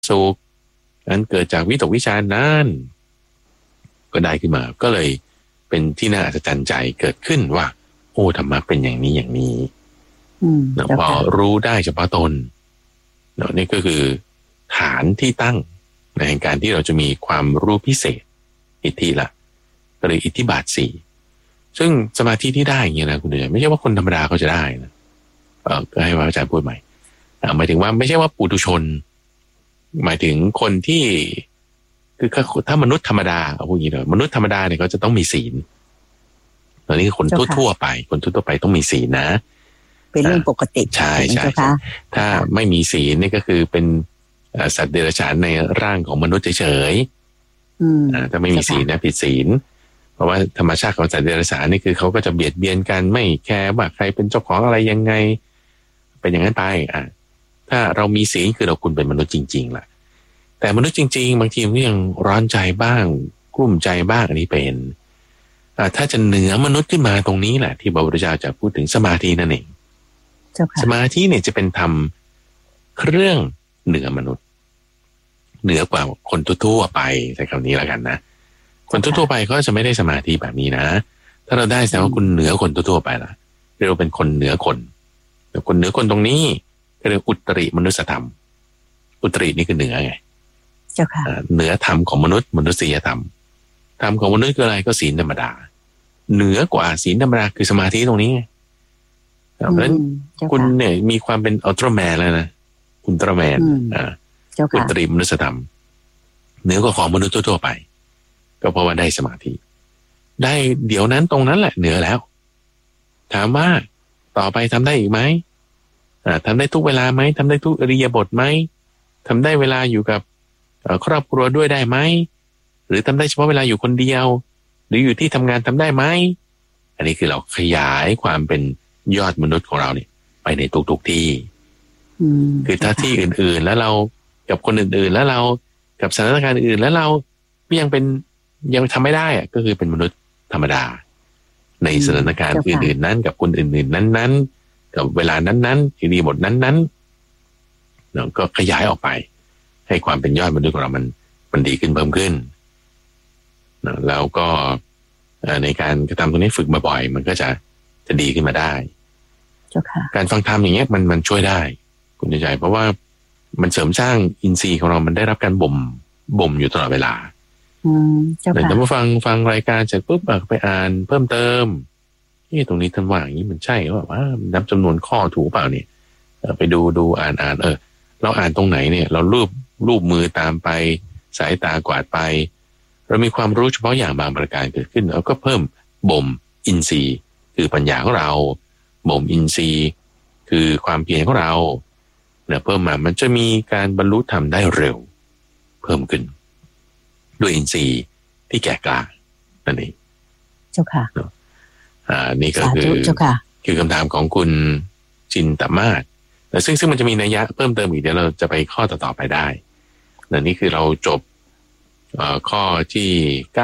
สุขอันเกิดจากวิตกวิจารนั้นก็ได้ขึ้นมาก็เลยเป็นที่น่าอัศจรรย์ใจเกิดขึ้นว่าโอ้ธรรมะเป็นอย่างนี้อย่างนี้พอรู้ได้เฉพาะตนนี่ก็คือฐานที่ตั้งในการที่เราจะมีความรู้พิเศษอิทธิละก็เลยอิทธิบาทสี่ซึ่งสมาธิที่ได้อย่างเงี้ยนะคุณเดชไม่ใช่ว่าคนธรรมดาเขาจะได้นะก็ให้ว่าอาจารย์พูดใหม่หมายถึงว่าไม่ใช่ว่าปุถุชนหมายถึงคนที่คือถ้ามนุษย์ธรรมดาเอาพูดอย่างนี้เลยมนุษย์ธรรมดาเนี่ยเขาจะต้องมีศีลตอนนี้คนทั่วไปคนทั่วไปต้องมีศีลนะเป็นเรื่องปกติใช่ใช่ถ้าไม่มีศีลนี่ก็คือเป็นสัตว์เดรัจฉานในร่างของมนุษย์เฉยๆถ้าไม่มีศีลนะผิดศีลเพราะว่าธรรมชาติของสัตว์เดรัจฉานนี่คือเขาก็จะเบียดเบียนกันไม่แคร์ว่าใครเป็นเจ้าของอะไรยังไงเป็นอย่างนั้นไปถ้าเรามีศีลคือเราคุณเป็นมนุษย์จริงๆล่ะแต่มนุษย์จริงๆบางทีมันก็ยังร้อนใจบ้างกลุ้มใจบ้างอันนี้เป็นถ้าจะเหนือมนุษย์ขึ้นมาตรงนี้แหละที่พระพุทธเจ้าจะพูดถึงสมาธินั่นเองสมาธิเนี่ยจะเป็นธรรมเครื่องเหนือมนุษย์เหนือกว่าคนทั่วๆไปใช้คำนี้แล้วกันนะคนทั่วๆไปเขาจะไม่ได้สมาธิแบบนี้นะถ้าเราได้แสดงว่าคุณเหนือคนทั่วๆไปละเรียกว่าเป็นคนเหนือคนแต่คนเหนือคนตรงนี้ก็เรียกอุตริมนุสธรรมอุตรินี่คือเหนือไงเหนือธรรมของมนุษย์มนุษยธรรมธรรมของมนุษย์คืออะไรก็ศีลธรรมดาเหนือกว่าศีลธรรมดาคือสมาธิตรงนี้เพราะฉะนั้นคุณเนี่ยมีความเป็นอัลตร้าแมนแล้วนะอุลตร้าแมนอุตริมนุสธรรมเหนือกว่าของมนุษย์ทั่วไปก็เพราะว่าได้สมาธิได้เดี๋ยวนั้นตรงนั้นแหละเหนือแล้วถามว่าต่อไปทำได้อีกไหมทำได้ทุกเวลาไหมทำได้ทุกอิริยาบถไหมทำได้เวลาอยู่กับครอบครัวด้วยได้ไหมหรือทำได้เฉพาะเวลาอยู่คนเดียวหรืออยู่ที่ทำงานทำได้ไหมอันนี้คือเราขยายความเป็นยอดมนุษย์ของเราเนี่ยไปในทุกที่คือถ้าที่อื่นๆแล้วเรากับคนอื่นๆแล้วเรากับสถานการณ์อื่นแล้วเราก็ยังทำไม่ได้อะก็คือเป็นมนุษย์ธรรมดาในสถานการณ์อื่นๆนั้นกับคนอื่นๆนั้นๆกับเวลานั้นๆอิริยาบถนั้นๆเราก็ขยายออกไปให้ความเป็นยอดมนุษย์ของเรามันดีขึ้นเพิ่มขึ้นแล้วก็ในการกระทำตรงนี้ฝึกบ่อยๆมันก็จะดีขึ้นมาได้การฟังธรรมอย่างเงี้ยมันช่วยได้คุณใจเพราะว่ามันเสริมสร้างอินทรีย์ของเรามันได้รับการบ่มอยู่ตลอดเวลาแต่ถ้ามาฟังรายการเสร็จปุ๊บไปอ่านเพิ่มเติมตรงนี้ท่านว่าอย่างนี้มันใช่หรือเปล่าว่านับจำนวนข้อถูกเปล่าเนี่ยไปดูอ่านเราอ่านตรงไหนเนี่ยเรารูปมือตามไปสายตากวาดไปเรามีความรู้เฉพาะอย่างบางประการเกิดขึ้นเราก็เพิ่มบ่มอินทรีย์คือปัญญาของเราบ่มอินทรีย์คือความเพียรของเราเนี่ยเพิ่มมามันจะมีการบรรลุธรรมได้เร็วเพิ่มขึ้นด้วยอินทรีย์ที่แก่กล้านั่นเองเจ้าค่ะนี่ก็คือคำถามของคุณจินตมาศซึ่งมันจะมีนัยยะเพิ่มเติมอีกเดี๋ยวเราจะไปข้อต่อไปได้นี่คือเราจบข้อที่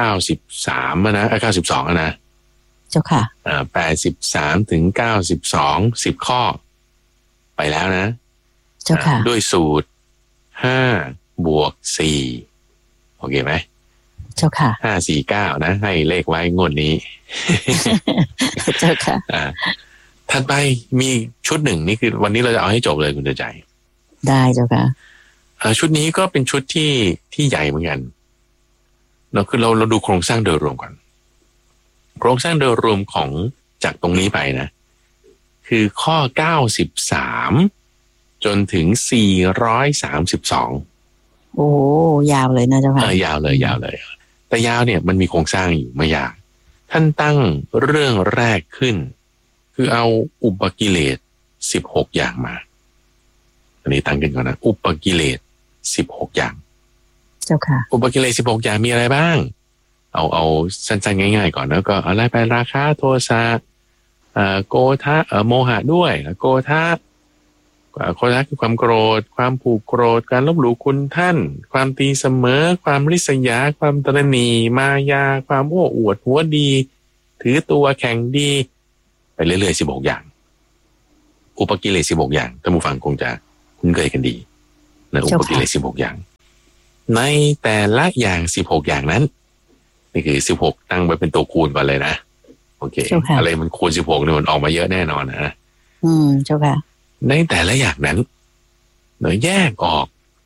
93นะ92นะเจ้าค่ะ 83ถึง92 10ข้อไปแล้วนะเจ้าค่ะด้วยสูตร5 บวก 4โอเคไหมเจ้าค่ะ 549นะให้เลขไว้งวดนี้เจ้าค่ะถัดไปมีชุดหนึ่งนี่คือวันนี้เราจะเอาให้จบเลยคุณเดือใจได้เจ้าค่ะชุดนี้ก็เป็นชุดที่ใหญ่เหมือนกันคือเราดูโครงสร้างโดยรวมก่อนโครงสร้างโดยรวมของจากตรงนี้ไปนะคือข้อ93จนถึง432 โอ้ยาวเลยนะเจ้าค่ะยาวเลยแต่ยาวเนี่ยมันมีโครงสร้างอยู่ไม่ยากท่านตั้งเรื่องแรกขึ้นคือเอาอุปกิเลส16อย่างมาอันนี้ตั้งขึ้นก่อนนะอุปกิเลส16อย่างเจ้าค่ะอุปกิเลส16อย่างมีอะไรบ้างเอาสั้นๆง่ายๆก่อนแล้วก็อะไรไปราคะโทสะโกฏะโมหะด้วยโกฏะคือความโกรธความผูกโกรธการลบหลู่คุณท่านความตีเสมอความริษยาความตระหนี่มายาความโอ้อวดหัวดีถือตัวแข่งดีไปเรื่อยๆ16อย่างอุปกิเลส16อย่างท่านผู้ฟังคงจะคุ้นเคยกันดีนะอุปกิเลส16อย่างในแต่ละอย่าง16อย่างนั้นนี่คือ16ตั้งไว้เป็นตัวคูณก่อนเลยนะโอเคอะไรมันคูณ16เนี่ยมันออกมาเยอะแน่นอนนะเจ้าค่ะในแต่ละอย่างนั้นเดี๋ยวแยกออก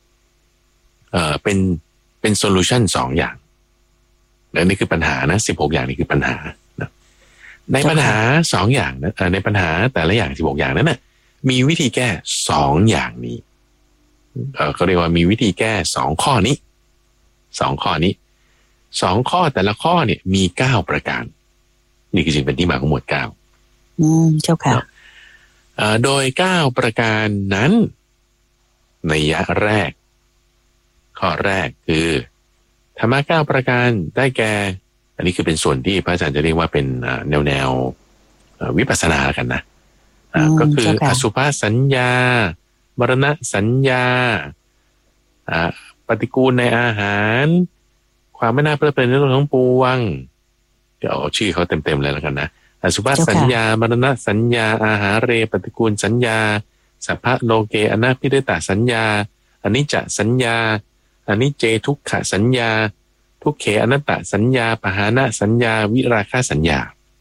เป็นโซลูชัน2อย่างและนี่คือปัญหานะ16อย่างนี่คือปัญหานะในปัญหา2อย่างนะในปัญหาแต่ละอย่าง16อย่างนั้นนะมีวิธีแก้2อย่างนี้เขาเรียกว่ามีวิธีแก้2ข้อนี้2ข้อนี้2ข้อแต่ละข้อเนี่ยมี9ประการนี่คือจึงเป็นที่มาของหมวด9 เจ้าค่ะโดย9ประการนั้นในยะแรกข้อแรกคือธรรมะ9ประการได้แก่อันนี้คือเป็นส่วนที่พระอาจารย์จะเรียกว่าเป็นแนววิปัสสนากันนะก็คืออสุภสัญญามรณะสัญญาปฏิกูลในอาหารความไม่น่าเพลิดเพลินในโลกทั้งปวงเดี๋ยวเอาชื่อเขาเต็มๆเลยแล้วกันนะอสุภสัญญามรณะสัญญาอาหารเรปฏิกูลสัญญาสัพพะโลเกอนาภิเรตสัญญาอนิจจสัญญาอนิจเจทุกขสัญญาทุกเขอนัตตสัญญาปหานะสัญญาวิราคะสัญญา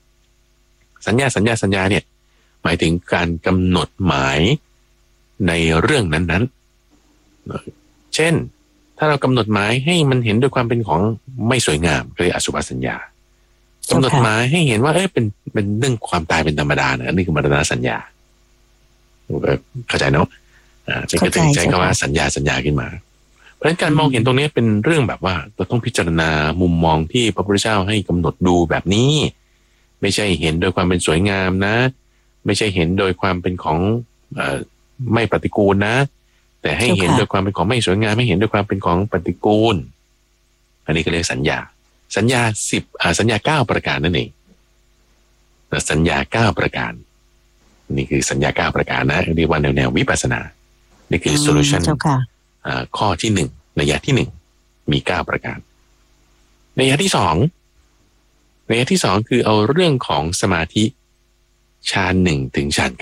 เนี่ยหมายถึงการกำหนดหมายในเรื่องนั้นๆเช่นถ้าเรากำหนดหมายให้มันเห็นด้วยความเป็นของไม่สวยงามเรียกอสุภสัญญากำหนดหมายให้เห็นว่าเป็นเรื่องความตายเป็นธรรมดานะนี่คือมรณะสัญญาเข้าใจเนาะจะก็ถึงใจคำว่าสัญญาขึ้นมาเพราะฉะนั้นการมองเห็นตรงนี้เป็นเรื่องแบบว่าเราต้องพิจารณามุมมองที่พระพุทธเจ้าให้กำหนดดูแบบนี้ไม่ใช่เห็นโดยความเป็นสวยงามนะไม่ใช่เห็นโดยความเป็นของไม่ปฏิกูลนะแต่ให้เห็นโดยความเป็นของไม่สวยงามไม่เห็นโดยความเป็นของปฏิกูลอันนี้ก็เรียกสัญญาสัญญา9ประการนั่นเองสัญญา9ประการนี่คือสัญญา9ประการนะเรียกว่าแนววิปัสสนานี่คือโซลูชันข้อที่1นัยยะที่1มี9ประการนัยยะที่2คือเอาเรื่องของสมาธิฌาน1ถึงฌาน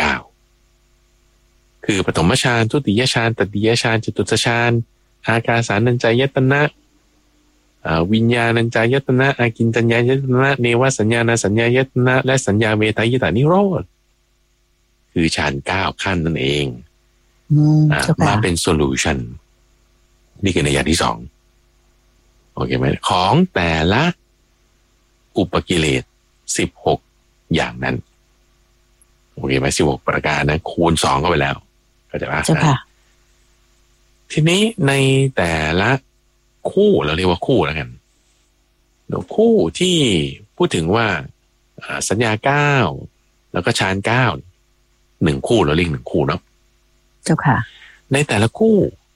9คือปฐมฌานทุติยฌานตติยฌานจตุตฌานอากาสานัญจายตนะวิญญาณัญจายตนะอากินจัญญายตนะเนวสัญญาณสัญญายตนะและสัญญาเวทายตานิโรธคือฌาน9ขั้นนั่นเองมาเป็นโซลูชันนี่คือนัยยะที่2โอเคไหมของแต่ละอุปกิเลส16อย่างนั้นโอเคไหม16ประการนะคูณ2เข้าไปแล้วเข้าใจป่ะทีนี้ในแต่ละคู่เราเรียกว่าคู่แล้วกันคู่ที่พูดถึงว่าสัญญา9แล้วก็ฌาน9 1คู่เราเรียก1คู่เนาะเจ้าค่ะในแต่ละคู่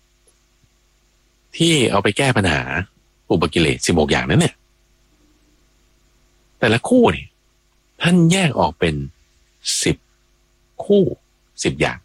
ที่เอาไปแก้ปัญหาอุปกิเลส16อย่างนั้นเนี่ยแต่ละคู่เนี่ยท่านแยกออกเป็น10คู่10อย่าง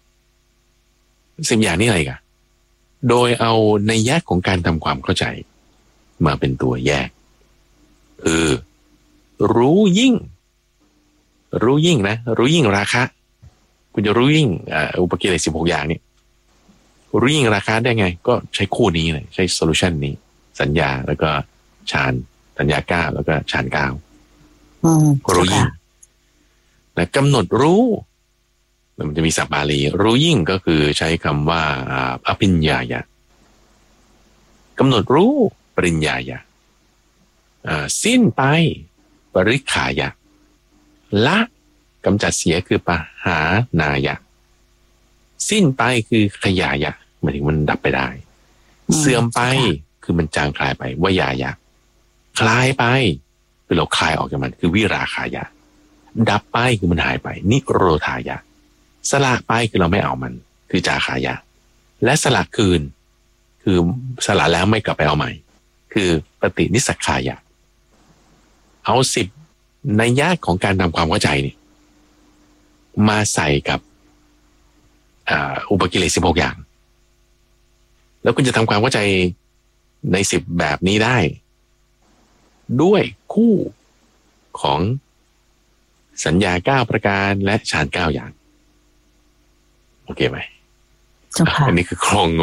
10อย่างนี่อะไรกันโดยเอาในแยกของการทำความเข้าใจมาเป็นตัวแยกคือรู้ยิ่งนะรู้ยิ่งราคะคุณจะรู้ยิ่งอุปกิเลส16อย่างนี้รู้ยิ่งราคาได้ไงก็ใช้คู่นี้เลยใช้โซลูชันนี้สัญญาแล้วก็ฌานสัญญา9แล้วก็ฌาน9รู้ยิ่งแต่กำหนดรู้มันจะมีศัพท์บาลีรู้ยิ่งก็คือใช้คำว่าอภิญญายะกำหนดรู้ปริญญายะสิ้นไปปริขายะละกำจัดเสียคือปหานายะสิ้นไปคือขยายะหมายถึงมันดับไปได้เสื่อมไปคือมันจางคลายไปวายายะคลายไปคือเราคลายออกจากมันคือวิราคายะดับไปคือมันหายไปนิโรธายะสละไปคือเราไม่เอามันคือจาคายะและสละคืนคือสละแล้วไม่กลับไปเอาใหม่คือปฏินิสสคายะเอา10ในยะของการทำความเข้าใจนี่มาใส่กับอุปกิเลส16อย่างแล้วคุณจะทำความเข้าใจใน10แบบนี้ได้ด้วยคู่ของสัญญา9ประการและฌาน9อย่างโอเคไหมอันนี้คือโครงแบบ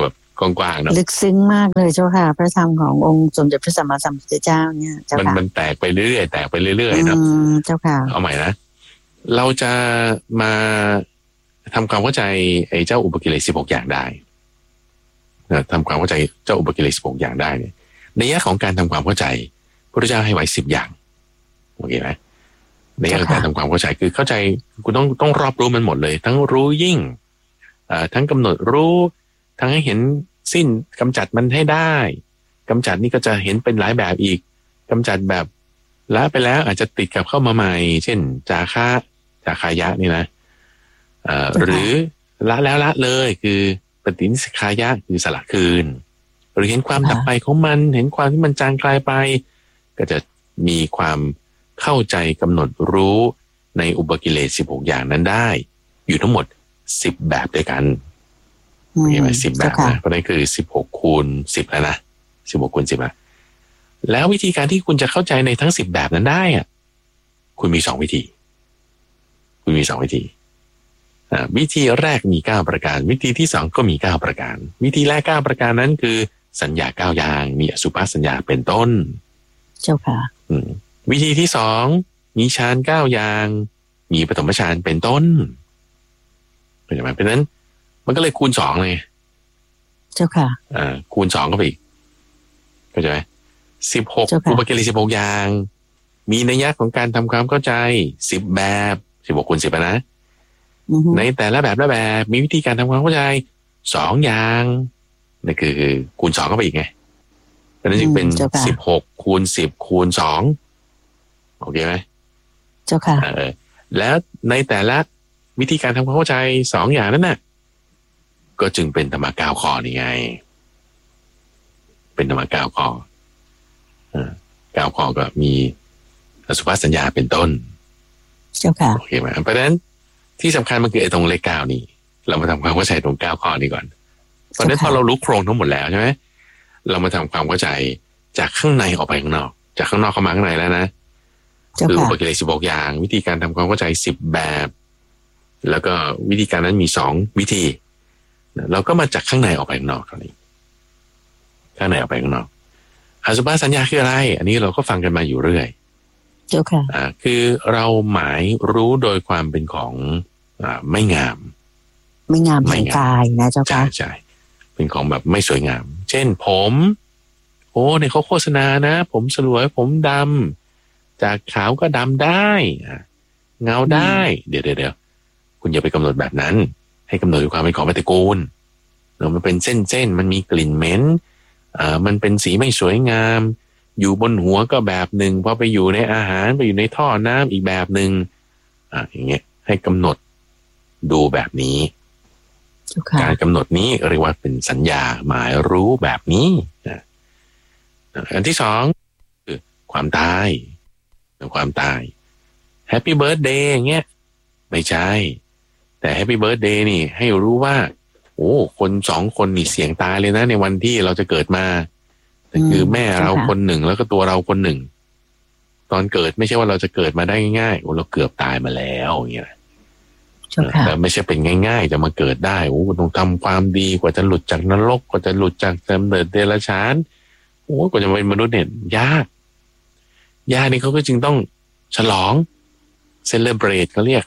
กว้างๆเนาะลึกซึ้งมากเลยเจ้าค่ะพระธรรมขององค์สมเด็จพระสัมมาสัมพุทธเจ้าเนี่ยเจ้าค่ะมันแตกไปเรื่อยๆแตกไปเรื่อยๆเนาะเจ้าค่ะเอาใหม่นะเราจะมาทำความเข้าใจไอ้เจ้าอุปกิเลส16อย่างได้นะทำความเข้าใจเจ้าอุปกิเลส16อย่างได้เนี่ยในแง่ของการทำความเข้าใจพระเจ้าให้ไว้10อย่างโอเคไหมในแง่ของการทำความเข้าใจคือเข้าใจคุณต้องรอบรู้มันหมดเลยทั้งรู้ยิ่งทั้งกำหนดรู้ทั้งให้เห็นสิ้นกำจัดมันให้ได้กำจัดนี่ก็จะเห็นเป็นหลายแบบอีกกำจัดแบบละไปแล้วอาจจะติดกับเข้ามาใหม่เช่นจาคายะนี่นะหรือละแล้วละเลยคือปฏินิสคายะคือสละคืนหรือเห็นความดับไปของมันเห็นความที่มันจางคลายไปก็จะมีความเข้าใจกำหนดรู้ในอุปกิเลส16อย่างนั้นได้อยู่ทั้งหมด10แบบด้วยกันมีไหม10แบบนะเพราะนั้นคือ16คูณ10แล้วนะ16คูณ10แล้ววิธีการที่คุณจะเข้าใจในทั้ง10แบบนั้นได้อ่ะคุณมี2วิธีวิธีแรกมี9ประการวิธีที่2ก็มี9ประการวิธีแรก9ประการนั้นคือสัญญา9อย่างมีอสุภสัญญาเป็นต้นเจ้าค่ะวิธีที่2มีฌาน9อย่างมีปฐมฌานเป็นต้นเข้าใจไหมเพราะนั้นมันก็เลยคูณ2เลยเจ้าค่ะคูณ2เข้าไปอีกเข้าใจไหม16อุปกิเลส16อย่างมีนัยยะของการทำความเข้าใจ10แบบ16คูณ10นะในแต่ละแบบมีวิธีการทำความเข้าใจ2อย่างนั่นคือคูณ2เข้าไปอีกไงเพราะนั้นจึงเป็น16คูณ10คูณ2โอเคไหมเจ้าค่ะแล้วในแต่ละวิธีการทำความเข้าใจ2อย่างนั้นน่ะก็จึงเป็นธรรมะ9ข้อนี่ไงเป็นธรรมะ9ข้อ9ข้อก็มีอสุภสัญญาเป็นต้นเจ้าค่ะโอเคไหมเพราะฉะนั้นที่สำคัญมันคือไอ้ตรงเลข9นี่เรามาทำความเข้าใจตรง9ข้อนี้ก่อนเพราะฉะนั้นพอเรารู้โครงทั้งหมดแล้วใช่ไหมเรามาทำความเข้าใจจากข้างในออกไปข้างนอกจากข้างนอกเข้ามาข้างในแล้วนะคืออุปกิเลส16อย่างวิธีการทำความเข้าใจ10แบบแล้วก็วิธีการนั้นมี2วิธีเราก็มาจากข้างในออกไปข้างนอกตอนนี้ข้างในออกไปข้างนอกอสุภสัญญาคืออะไรอันนี้เราก็ฟังกันมาอยู่เรื่อยเจ้าค่ะคือเราหมายรู้โดยความเป็นของไม่งามทางกายนะเจ้าค่ะใช่เป็นของแบบไม่สวยงามเช่นผมในเขาโฆษณานะผมสลวยผมดำจากขาวก็ดำได้เงาได้เดี๋ยวคุณอย่าไปกำหนดแบบนั้นให้กำหนดด้วยความเป็นของปฏิกูลมันเป็นเส้นมันมีกลิ่นเหม็นมันเป็นสีไม่สวยงามอยู่บนหัวก็แบบหนึ่งพอไปอยู่ในอาหารไปอยู่ในท่อน้ำอีกแบบหนึ่งอย่างเงี้ยให้กำหนดดูแบบนี้การกำหนดนี้เรียกว่าเป็นสัญญาหมายรู้แบบนี้อันที่2คือความตายแฮปปี้เบิร์ธเดย์อย่างเงี้ยไม่ใช่แต่แฮปปี้เบิร์ธเดย์นี่ให้รู้ว่าคน2คนนี่เสี่ยงตายเลยนะในวันที่เราจะเกิดมาแต่คือแม่เราคนหนึ่งแล้วก็ตัวเราคนหนึ่งตอนเกิดไม่ใช่ว่าเราจะเกิดมาได้ง่ายๆเราเกือบตายมาแล้วอย่างเงี้ยแต่ไม่ใช่เป็นง่ายๆจะมาเกิดได้ต้องทำความดีกว่าจะหลุดจากนรกกว่าจะหลุดจากกำเนิดเดรัจฉานกว่าจะเป็นมนุษย์เนี่ยยากนี่เขาก็จึงต้องฉลองเซเลบรตเขาเรียก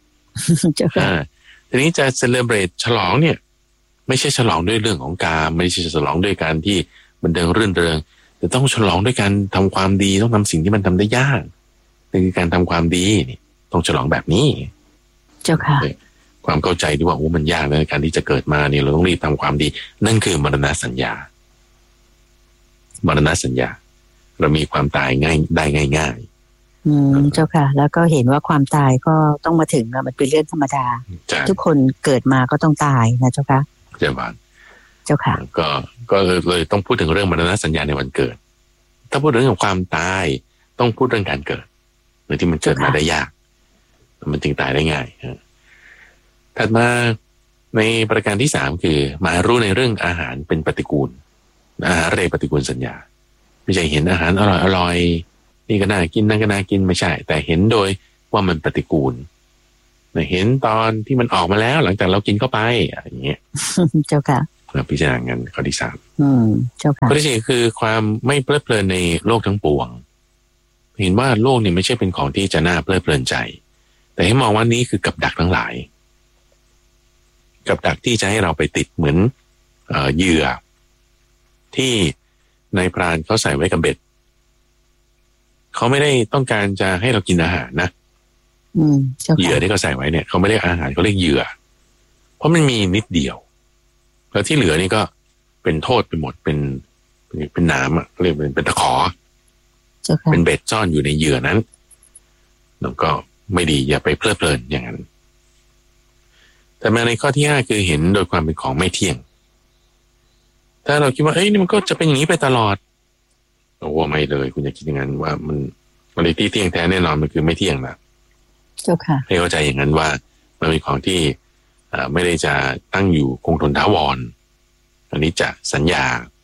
ทีนี้จะเซเลบรตฉลองเนี่ยไม่ใช่ฉลองด้วยเรื่องของการไม่ใช่ฉลองด้วยการที่บันเทิงรื่นเริงแต่ต้องฉลองด้วยการทำความดีต้องทำสิ่งที่มันทำได้ยากนั่นคือการทำความดีนี่ต้องฉลองแบบนี้เจ้าค่ะความเข้าใจที่ว่ามันยากในการที่จะเกิดมาเนี่ยเราต้องรีบทำความดีนั่นคือมรณสัญญาเรามีความตายง่ายได้ง่ายเจ้าค่ะแล้วก็เห็นว่าความตายก็ต้องมาถึงมันเป็นเรื่องธรรมดาทุกคนเกิดมาก็ต้องตายนะเจ้าค่ะเจ้าบ้านเจ้าค่ะก็เลยต้องพูดถึงเรื่องมรณสัญญาในวันเกิดถ้าพูดเรื่องความตายต้องพูดเรื่องการเกิดหรือที่มันเกิดมาได้ยากมันจึงตายได้ง่ายถัดมาในประการที่3คือมารู้ในเรื่องอาหารเป็นปฏิกูลอาหารเรปฏิกูลสัญญาไม่ใช่เห็นอาหารอร่อยนี่ก็น่ากินนั่นก็น่ากินไม่ใช่แต่เห็นโดยว่ามันปฏิกูลเห็นตอนที่มันออกมาแล้วหลังจากเรากินเข้าไปอย่างเงี้ยเจ้าค่ะพิจารณาเงินข้อที่สามเจ้าค่ะข้อที่สี่คือความไม่เพลิดเพลินในโลกทั้งปวงเห็นว่าโลกนี่ไม่ใช่เป็นของที่จะน่าเพลิดเพลินใจแต่ให้มองว่านี้คือกับดักทั้งหลายกับดักที่จะให้เราไปติดเหมือนเหยื่อที่นายพรานเขาใส่ไว้กับเบ็ดเขาไม่ได้ต้องการจะให้เรากินอาหารนะเหยื่อที่เขาใส่ไว้เนี่ยเขาไม่เรียกอาหารเขาเรียกเหยื่อเพราะมันมีนิดเดียวแล้วที่เหลือนี่ก็เป็นโทษไปหมดเป็นน้ำอ่ะเรียกเป็นตะขอเป็นเบ็ดซ่อนอยู่ในเหยื่อนั้นแล้วก็ไม่ดีอย่าไปเพลิดเพลินอย่างนั้นแต่มาในข้อที่5คือเห็นโดยความเป็นของไม่เที่ยงถ้าเราคิดว่านี่มันก็จะเป็นอย่างนี้ไปตลอดโอ้ไม่เลยคุณอย่าคิดอย่างนั้นว่ามันอะไรที่เที่ยงแท้แน่นอนมันคือไม่เที่ยงนะเจ้าค่ะให้เข้าใจอย่างนั้นว่ามันเป็นของที่ไม่ได้จะตั้งอยู่คงทนถาวรอันนี้จะสัญญา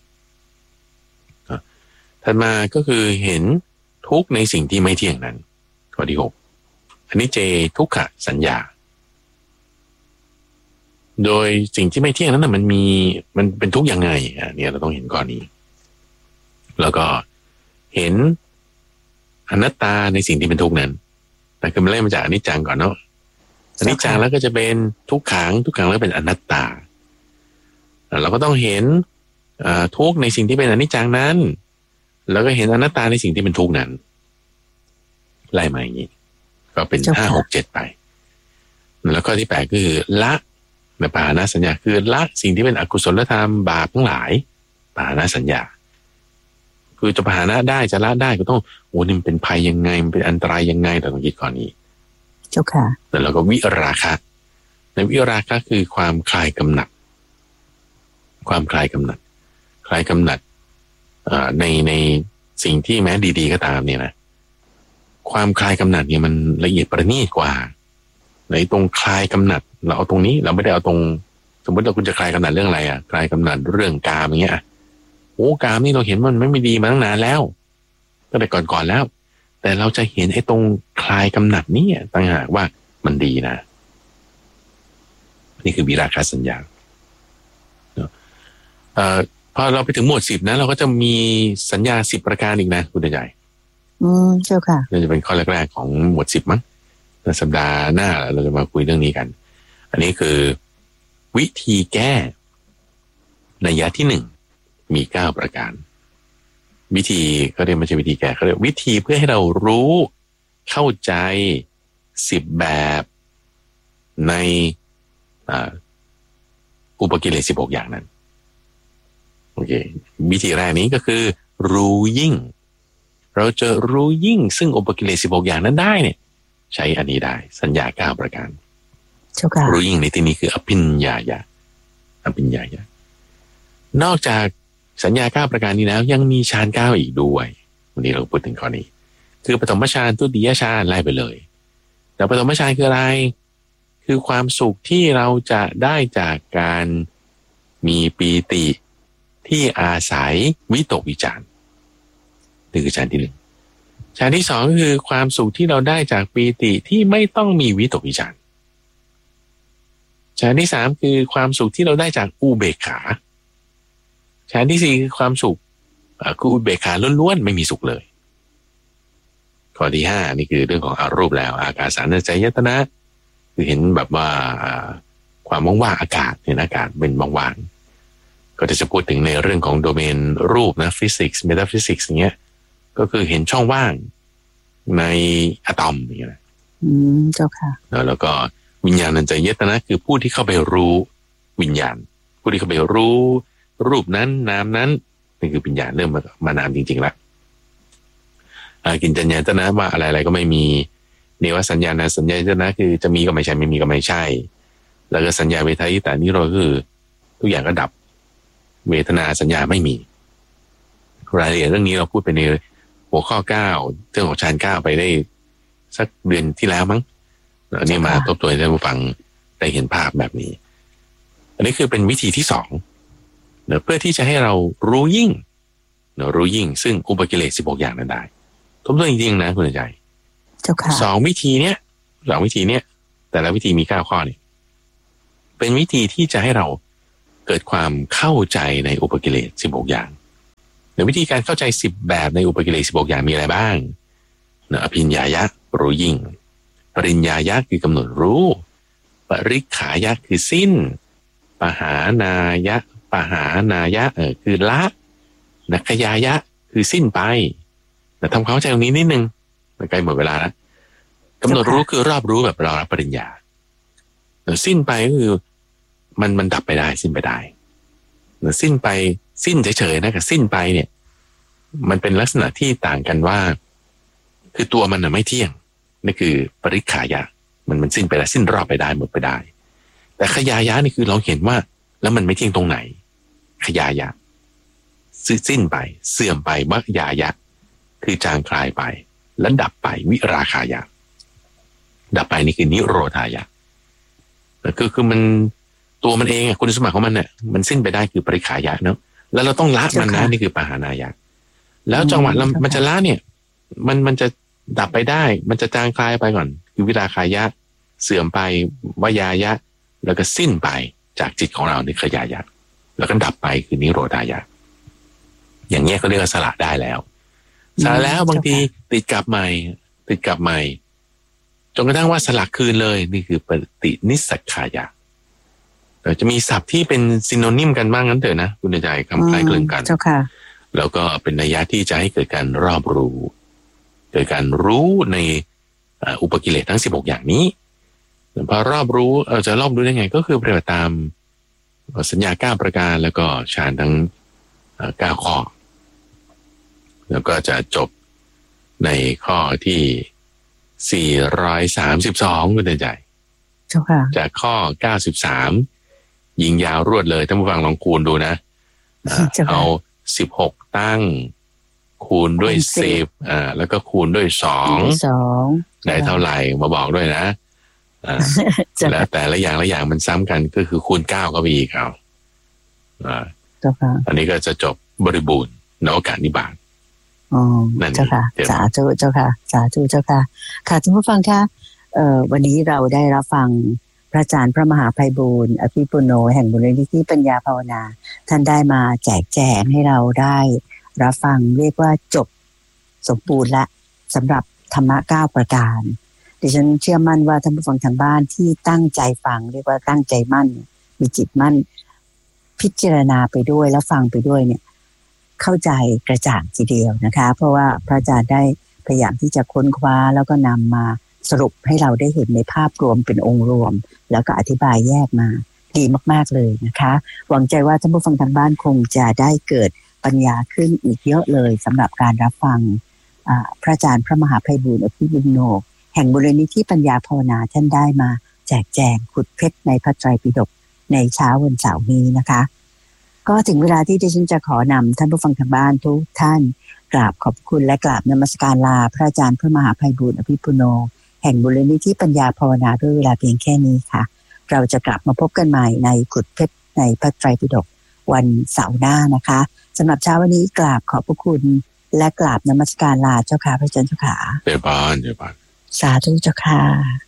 ถัดมาก็คือเห็นทุกข์ในสิ่งที่ไม่เที่ยงนั้นข้อที่6อันนี้เจทุกขสัญญาโดยสิ่งที่ไม่เที่ยงนั้นนะมันเป็นทุกข์ยังไงเนี่ยเราต้องเห็นก่อนนี้แล้วก็เห็นอนัตตาในสิ่งที่เป็นทุกข์นั้นแต่คือมันเริ่มมาจากอนิจจังก่อนเนาะอนิจจังแล้วก็จะเป็นทุกขังแล้วเป็นอนัตตาเราก็ต้องเห็นทุกข์ในสิ่งที่เป็นอนิจจังนั้นแล้วก็เห็นอนัตตาในสิ่งที่เป็นทุกข์นั้นไล่มาอย่างนี้ก็เป็น5 6 7ไปแล้วก็ที่8คือละในปหานะสัญญาคือละสิ่งที่เป็นอกุศลธรรมบาปทั้งหลายปหานะสัญญาคือจะปหานะได้จะละได้ก็ต้องนี่มันเป็นภัยยังไงมันเป็นอันตรายยังไงเราต้องคิดก่อนนี้เจ้าค่ะแล้วเราก็วิราคะในวิราคะคือความคลายกำหนัดในสิ่งที่แม้ดีๆก็ตามเนี่ยนะความคลายกำหนัดเนี่ยมันละเอียดประณีตกว่าในตรงคลายกำหนัดเราเอาตรงนี้เราไม่ได้เอาตรงสมมติเราคุณจะคลายกำหนัดเรื่องอะไรคลายกำหนัดเรื่องกามอย่างเงี้ยกามนี่เราเห็นมันไม่ดีมาตั้งนานแล้วตั้งแต่ก่อนแล้วแต่เราจะเห็นไอ้ตรงคลายกำหนัดนี่ต่างหากว่ามันดีนะนี่คือวิราคะสัญญาพอเราไปถึงหมวด10นะเราก็จะมีสัญญา10ประการอีกนะคุณใจเจ้าค่ะนี่จะเป็นข้อแรกๆของหมวด10มั้งสัปดาห์หน้าเราจะมาคุยเรื่องนี้กันอันนี้คือวิธีแก้นัยยะที่1มี9ประการวิธีเขาเรียกไม่ใช่วิธีแก้เขาเรียกวิธีเพื่อให้เรารู้เข้าใจ10แบบในอุปกิเลส16อย่างนั้นโอเควิธีแรกนี้ก็คือรู้ยิ่งเราจะรู้ยิ่งซึ่งอุปกิเลส16อย่างนั้นได้เนี่ยใช้อันนี้ได้สัญญา9ประการรู้ยิ่งในที่นี้คืออภิญญายะนอกจากสัญญา9ประการนี้แล้วยังมีฌาน9อีกด้วยวันนี้เราพูดถึงข้อนี้คือปฐมฌานทุติยฌานไล่ไปเลยแต่ปฐมฌานคืออะไรคือความสุขที่เราจะได้จากการมีปีติที่อาศัยวิตกวิจารนี่คือฌานที่1ฌานที่2ก็คือความสุขที่เราได้จากปีติที่ไม่ต้องมีวิตกวิจารฌานที่3คือความสุขที่เราได้จากอุเบกขาฌานที่4คือความสุขคืออุเบกขาล้วนๆไม่มีสุขเลยข้อที่5นี่คือเรื่องของอรูปแล้วอากาสานจายตนะคือเห็นแบบว่าความว่างๆอากาศเห็นอากาศเป็นว่างๆก็จะพูดถึงในเรื่องของโดเมนรูปนะฟิสิกส์เมตาฟิสิกส์อย่างเงี้ยก็คือเห็นช่องว่างในอะตอมอย่างเงี้ยเจ้าค่ะแล้วก็วิญญาณัญจายตนะคือผู้ที่เข้าไปรู้วิญญาณผู้ที่เข้าไปรู้รูปนั้นนามนั้นนี่คือวิญญาณเริ่มมานามจริงๆละกินจัญญาตนะว่าอะไรๆก็ไม่มีเนวสัญญาณสัญญาตนะคือจะมีก็ไม่ใช่ไม่มีก็ไม่ใช่แล้วก็สัญญาเวทายตานิโรธคือทุกอย่างก็ดับเวทนาสัญญาไม่มีรายละเอียดเรื่องนี้เราพูดไปในหัวข้อ9เรื่องของฌาน9ไปได้สักเดือนที่แล้วมั้งอันนี้มาทบทวนให้ท่านผู้ฟังได้เห็นภาพแบบนี้อันนี้คือเป็นวิธีที่2เพื่อที่จะให้เรารู้ยิ่งซึ่งอุปกิเลส16อย่างนั้นได้ทบทวนจริงๆนะคุณใจ2วิธีเนี้ยแต่ละวิธีมี9ข้อนี่เป็นวิธีที่จะให้เราเกิดความเข้าใจในอุปกิเลส16อย่างในวิธีการเข้าใจ10แบบในอุปกิเลส16อย่างมีอะไรบ้างอภิญญายะรู้ยิ่งปริญญายะคือกำหนดรู้ปริขายะคือสิ้นปหานายะคือละนัคยายะคือสิ้นไปแต่ทำความเข้าใจตรงนี้นิดนึงใกล้หมดเวลาแล้วกำหนดรู้คือรอบรู้แบบเรารับปริญญาสิ้นไปก็คือมันดับไปได้สิ้นไปได้สิ้นไปสิ้นเฉยๆนะกับสิ้นไปเนี่ยมันเป็นลักษณะที่ต่างกันว่าคือตัวมันไม่เที่ยงนี่คือปริขายะมันสิ้นไปแล้วสิ้นรอบไปได้หมดไปได้แต่ขยายะนี่คือเราเห็นว่าแล้วมันไม่เที่ยงตรงไหนขยายะสิ้นไปเสื่อมไปมยายะคือจางคลายไปแล้วดับไปวิราคายะดับไปนี่คือนิโรธายะคือมันตัวมันเองคุณสมบัติของมันเนี่ยมันสิ้นไปได้คือปริขายะเนาะแล้วเราต้องละมันนะนี่คือปหานายะแล้วจังหวะมันจะละเนี่ยมันจะดับไปได้มันจะจางคลายไปก่อนคือวิราคายะเสื่อมไปวยายะแล้วก็สิ้นไปจากจิตของเราในขยายะแล้วก็ดับไปคือนิโรธายะอย่างเงี้ยเขาเรียกว่าสละได้แล้วสละแล้วบางทีติดกลับใหม่จนกระทั่งว่าสละคืนเลยนี่คือปฏินิสสักขายะจะมีศัพท์ที่เป็นซิโนนิมกันบ้างงั้นเถอะนะคุณใจคำคล้ายคลึงกันแล้วก็เป็นนัยยะที่จะให้เกิดการรอบรู้เกิดการรู้ในอุปกิเลสทั้ง16อย่างนี้พอรอบรู้จะรอบรู้ได้ไงก็คือปฏิบัติตามสัญญา9ประการแล้วก็ฌานทั้ง9ข้อแล้วก็จะจบในข้อที่432คุณใจจากข้อ93ยิงยาวรวดเลยท่านผู้ฟังลองคูณดูนะเอา16ตั้งคูณด้วย10แล้วก็คูณด้วย2ได้เท่าไหร่มาบอกด้วยนะแล้วแต่ละอย่างมันซ้ำกันก็คือคูณ9ก็ไปอีกเอาอันนี้ก็จะจบบริบูรณ์ในโอกาสนิบาตนั่นเจ้าค่ะสาธุเจ้าค่ะสาธุเจ้าค่ะค่ะท่านผู้ฟังคะวันนี้เราได้รับฟังพระอาจารย์พระมหาไพบูลย์อภิปุโนแห่งมูลนิธิปัญญาภาวนาท่านได้มาแจกแจงให้เราได้รับฟังเรียกว่าจบสมบูรณ์ละสำหรับธรรมะ9ประการดิฉันเชื่อมั่นว่าท่านผู้ฟังทางบ้านที่ตั้งใจฟังเรียกว่าตั้งใจมั่นมีจิตมั่นพิจารณาไปด้วยแล้วฟังไปด้วยเนี่ยเข้าใจกระจ่างทีเดียวนะคะเพราะว่าพระอาจารย์ได้พยายามที่จะค้นคว้าแล้วก็นำมาสรุปให้เราได้เห็นในภาพรวมเป็นองค์รวมแล้วก็อธิบายแยกมาดีมากๆเลยนะคะหวังใจว่าท่านผู้ฟังทางบ้านคงจะได้เกิดปัญญาขึ้นอีกเยอะเลยสำหรับการรับฟังพระอาจารย์พระมหาไพบูลย์อภิปุโนแห่งมูลนิธิปัญญาภาวนาท่านได้มาแจกแจงขุดเพชรในพระไตรปิฎกในเช้าวันเสาร์นี้นะคะก็ถึงเวลาที่ดิฉันจะขอนำท่านผู้ฟังทางบ้านทุกท่านกราบขอบคุณและกราบนมัสการลาพระอาจารย์พระมหาไพบูลย์อภิปุโนแห่งมูลนิธิปัญญาภาวนาด้วยเวลาเพียงแค่นี้ค่ะเราจะกลับมาพบกันใหม่ในขุดเพชรในพระไตรปิฎกวันเสาร์หน้านะคะสำหรับเช้าวันนี้กราบขอบพระคุณและกราบนมัสการลาเจ้าค่ะพระอาจารย์เจ้าค่ะเจ้าบ้านสาธุเจ้าค่ะ